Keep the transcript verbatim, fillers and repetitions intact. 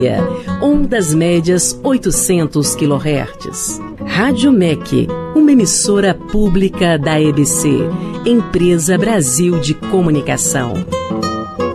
Ondas médias oitocentos quilohertz. Rádio M E C, uma emissora pública da E B C, Empresa Brasil de Comunicação.